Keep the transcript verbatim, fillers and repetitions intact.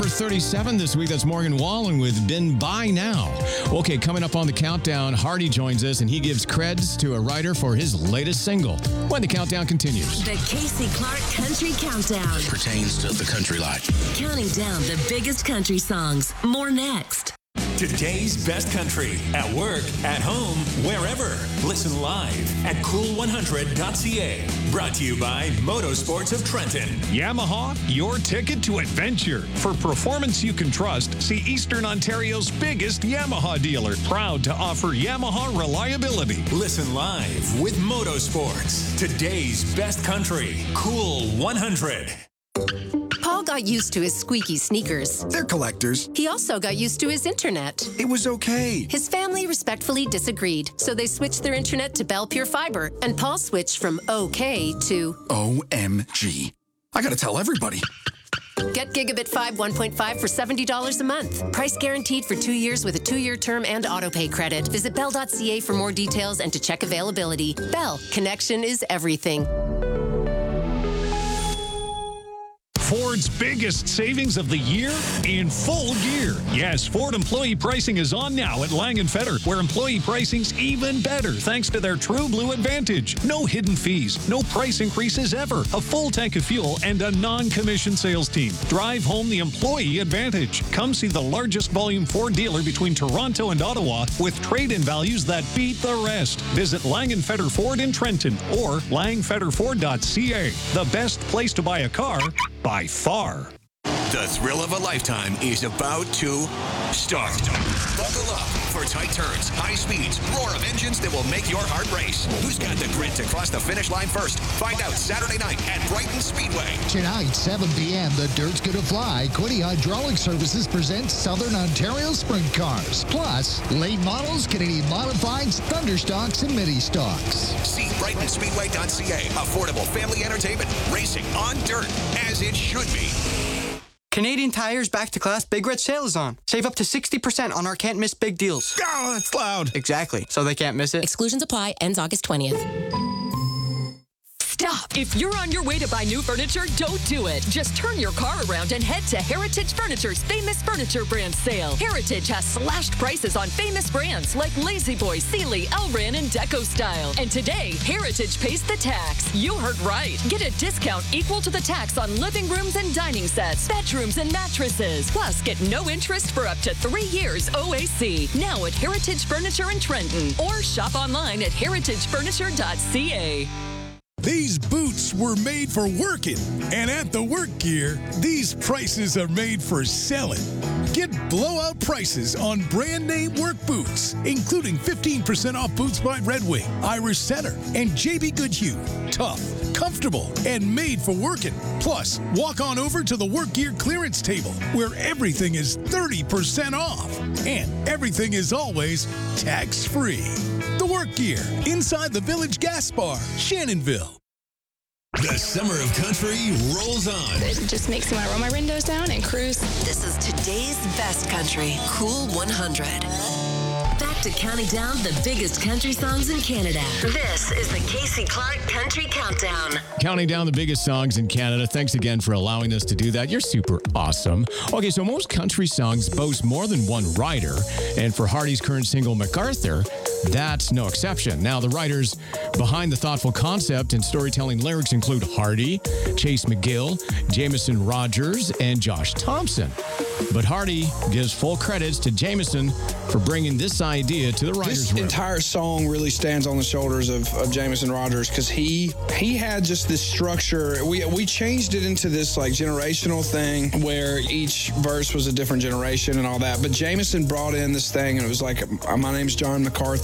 number thirty-seven this week. That's Morgan Wallen with Been By Now. Okay, coming up on the countdown, Hardy joins us, and he gives creds to a writer for his latest single. When the countdown continues. The Casey Clark Country Countdown. Pertains to the country life. Counting down the biggest country songs. More next. Today's best country. At work, at home, wherever. Listen live at cool one hundred dot c a. Brought to you by Motorsports of Trenton. Yamaha, your ticket to adventure. For performance you can trust, see Eastern Ontario's biggest Yamaha dealer. Proud to offer Yamaha reliability. Listen live with Motorsports. Today's best country. Cool one hundred. Paul got used to his squeaky sneakers. They're collectors. He also got used to his internet. It was okay. His family respectfully disagreed, so they switched their internet to Bell Pure Fiber, and Paul switched from okay to O M G. I gotta tell everybody. Get Gigabit five one point five for seventy dollars a month. Price guaranteed for two years with a two-year term and autopay credit. Visit bell dot c a for more details and to check availability. Bell, connection is everything. Ford's biggest savings of the year in full gear. Yes, Ford employee pricing is on now at Lang and Feder, where employee pricing's even better thanks to their True Blue Advantage. No hidden fees, no price increases ever, a full tank of fuel, and a non-commissioned sales team. Drive home the employee advantage. Come see the largest volume Ford dealer between Toronto and Ottawa with trade-in values that beat the rest. Visit Lang and Feder Ford in Trenton or lang feder ford dot c a. The best place to buy a car by far. The thrill of a lifetime is about to start. Buckle up for tight turns, high speeds, roar of engines that will make your heart race. Who's got the grit to cross the finish line first? Find out Saturday night at Brighton Speedway. Tonight, seven p.m., the Dirt's Gonna Fly. Quinny Hydraulic Services presents Southern Ontario Sprint Cars. Plus, late models, Canadian Modifieds, Thunderstocks, and Mini Stocks. See brighton speedway dot c a. Affordable family entertainment. Racing on dirt, as it should be. Canadian Tire's Back to Class Big Red Sale is on. Save up to sixty percent on our can't miss big deals. Oh, that's loud. Exactly. So they can't miss it. Exclusions apply. Ends August twentieth. Stop! If you're on your way to buy new furniture, don't do it. Just turn your car around and head to Heritage Furniture's Famous Furniture Brand Sale. Heritage has slashed prices on famous brands like La-Z-Boy, Sealy, Elran, and Deco Style. And today, Heritage pays the tax. You heard right. Get a discount equal to the tax on living rooms and dining sets, bedrooms and mattresses. Plus, get no interest for up to three years O A C. Now at Heritage Furniture in Trenton. Or shop online at heritage furniture dot c a. These boots were made for working, and at the Work Gear, these prices are made for selling. Get blowout prices on brand name work boots, including fifteen percent off boots by Red Wing, Irish Setter, and J B Goodhue. Tough, comfortable, and made for working. Plus, walk on over to the Work Gear clearance table, where everything is thirty percent off, and everything is always tax-free. The Work Gear, inside the Village Gas Bar, Shannonville. The summer of country rolls on. It just makes me want to roll my windows down and cruise. This is today's best country. Cool one hundred. Back to counting down the biggest country songs in Canada. This is the Casey Clark Country Countdown. Counting down the biggest songs in Canada. Thanks again for allowing us to do that. You're super awesome. Okay, so most country songs boast more than one writer. And for Hardy's current single, MacArthur, that's no exception. Now, the writers behind the thoughtful concept and storytelling lyrics include Hardy, Chase McGill, Jameson Rogers, and Josh Thompson. But Hardy gives full credits to Jameson for bringing this idea to the writer's This room. entire song really stands on the shoulders of, of Jameson Rogers because he he had just this structure. We we changed it into this like generational thing where each verse was a different generation and all that. But Jameson brought in this thing and it was like, my name's John MacArthur.